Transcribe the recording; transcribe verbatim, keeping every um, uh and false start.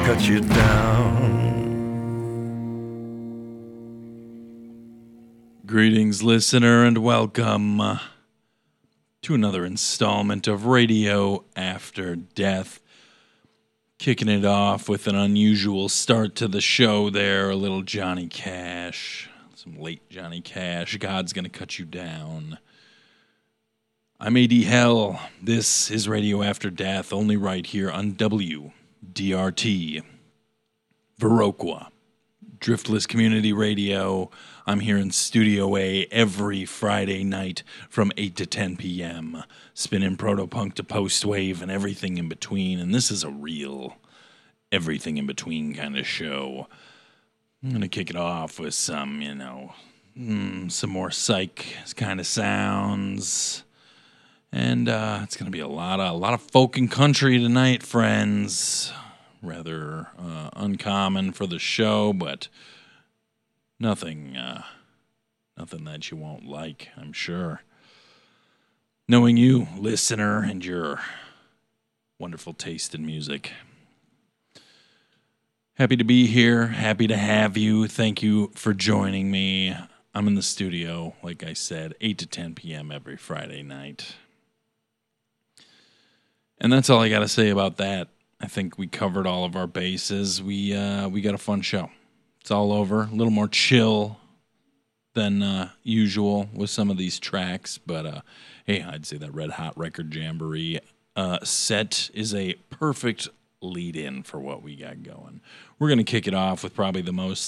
cut you down. Greetings, listener, and welcome uh, to another installment of Radio After Death. Kicking it off with an unusual start to the show there, a little Johnny Cash. Some late Johnny Cash. God's Gonna Cut You Down. I'm A D Hell. This is Radio After Death, only right here on W D R T. Viroqua. Driftless Community Radio. I'm here in Studio A every Friday night from eight to ten p.m. Spinning proto-punk to post-wave and everything in between. And this is a real everything in between kind of show. I'm going to kick it off with some, you know, mm, some more psych kind of sounds. And uh, it's going to be a lot of, a lot of folk and country tonight, friends. Rather uh, uncommon for the show, but nothing, uh, nothing that you won't like, I'm sure. Knowing you, listener, and your wonderful taste in music. Happy to be here. Happy to have you. Thank you for joining me. I'm in the studio, like I said, eight to ten p.m. every Friday night. And that's all I got to say about that. I think we covered all of our bases. We uh, we got a fun show. It's all over. A little more chill than uh, usual with some of these tracks. But, uh, hey, I'd say that Red Hot Record Jamboree uh, set is a perfect lead-in for what we got going. We're going to kick it off with probably the most